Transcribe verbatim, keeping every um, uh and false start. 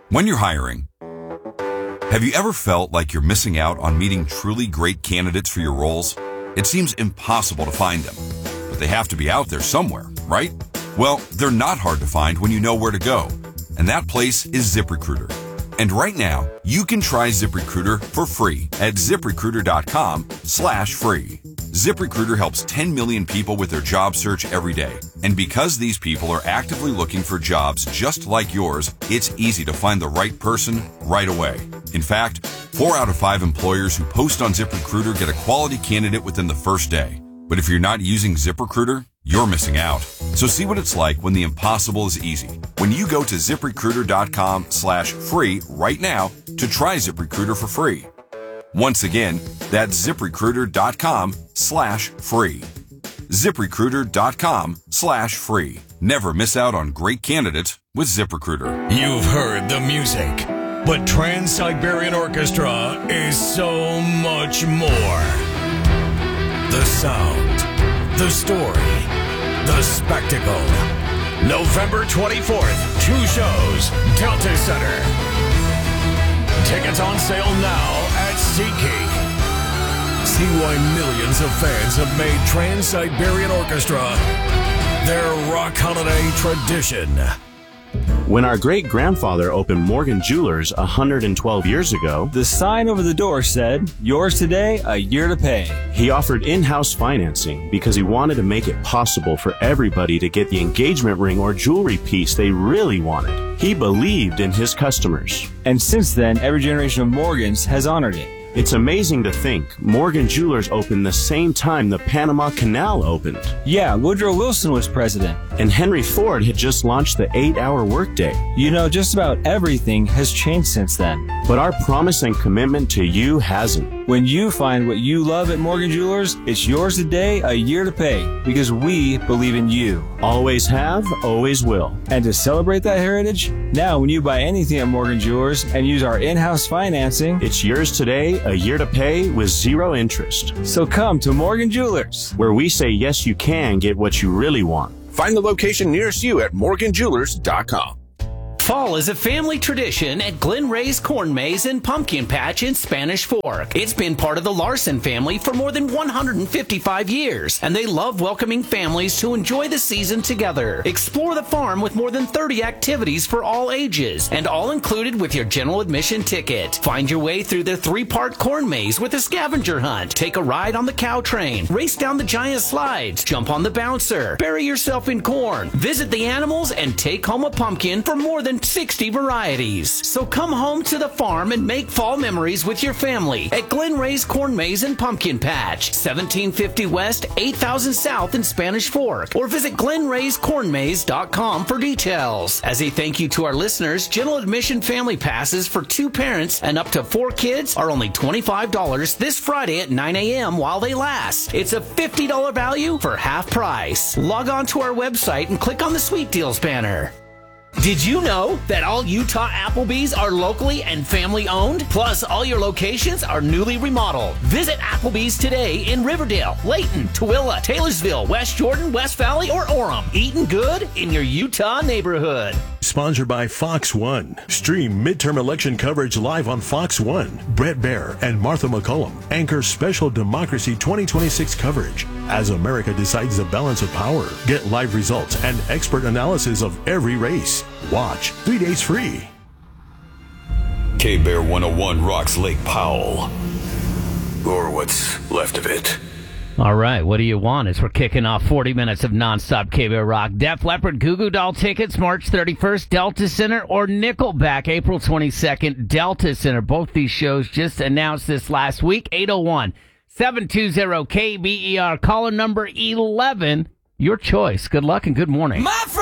When you're hiring, have you ever felt like you're missing out on meeting truly great candidates for your roles? It seems impossible to find them, but they have to be out there somewhere, right? Well, they're not hard to find when you know where to go, and that place is ZipRecruiter. And right now, you can try ZipRecruiter for free at ZipRecruiter.com slash free. ZipRecruiter helps ten million people with their job search every day. And because these people are actively looking for jobs just like yours, it's easy to find the right person right away. In fact, four out of five employers who post on ZipRecruiter get a quality candidate within the first day. But if you're not using ZipRecruiter, you're missing out. So see what it's like when the impossible is easy. When you go to ZipRecruiter.com slash free right now to try ZipRecruiter for free. Once again, that's ZipRecruiter.com slash free. ZipRecruiter.com slash free. Never miss out on great candidates with ZipRecruiter. You've heard the music, but Trans-Siberian Orchestra is so much more. The sound, the story, the spectacle. November twenty-fourth, two shows, Delta Center. Tickets on sale now at SeatGeek. See why millions of fans have made Trans-Siberian Orchestra their rock holiday tradition. When our great-grandfather opened Morgan Jewelers one hundred twelve years ago, the sign over the door said, "Yours today, a year to pay." He offered in-house financing because he wanted to make it possible for everybody to get the engagement ring or jewelry piece they really wanted. He believed in his customers. And since then, every generation of Morgans has honored it. It's amazing to think Morgan Jewelers opened the same time the Panama Canal opened. Yeah, Woodrow Wilson was president. And Henry Ford had just launched the eight-hour workday. You know, just about everything has changed since then. But our promise and commitment to you hasn't. When you find what you love at Morgan Jewelers, it's yours today, a year to pay, because we believe in you. Always have, always will. And to celebrate that heritage, now when you buy anything at Morgan Jewelers and use our in-house financing, it's yours today, a year to pay with zero interest. So come to Morgan Jewelers, where we say yes, you can get what you really want. Find the location nearest you at Morgan Jewelers dot com. Fall is a family tradition at Glen Ray's Corn Maze and Pumpkin Patch in Spanish Fork. It's been part of the Larson family for more than one hundred fifty-five years, and they love welcoming families to enjoy the season together. Explore the farm with more than thirty activities for all ages, and all included with your general admission ticket. Find your way through the three-part corn maze with a scavenger hunt, take a ride on the cow train, race down the giant slides, jump on the bouncer, bury yourself in corn, visit the animals, and take home a pumpkin for more than sixty varieties. So come home to the farm and make fall memories with your family at Glen Ray's Corn Maze and Pumpkin Patch, seventeen fifty West, eight thousand South in Spanish Fork, or visit Glen Rays Corn Maze dot com for details. As a thank you to our listeners, general admission family passes for two parents and up to four kids are only twenty-five dollars this Friday at nine a.m. while they last. It's a fifty dollars value for half price. Log on to our website and click on the Sweet Deals banner. Did you know that all Utah Applebee's are locally and family owned? Plus, all your locations are newly remodeled. Visit Applebee's today in Riverdale, Layton, Tooele, Taylorsville, West Jordan, West Valley, or Orem. Eating good in your Utah neighborhood. Sponsored by Fox One. Stream midterm election coverage live on Fox One. Brett Baer and Martha McCollum anchor special Democracy twenty twenty-six coverage as America decides the balance of power. Get live results and expert analysis of every race. Watch three days free. K-Bear one oh one rocks Lake Powell. Or what's left of it. All right, what do you want as we're kicking off forty minutes of nonstop K-Bear Rock? Def Leppard, Goo Goo Doll tickets March thirty-first, Delta Center, or Nickelback April twenty-second, Delta Center. Both these shows just announced this last week. eight oh one, seven two zero, K B E R. Caller number eleven. Your choice. Good luck and good morning. My